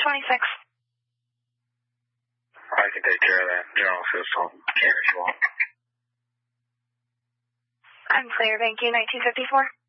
26. I can take care of that. General Assistant care if you want. I'm clear, thank you. 1954.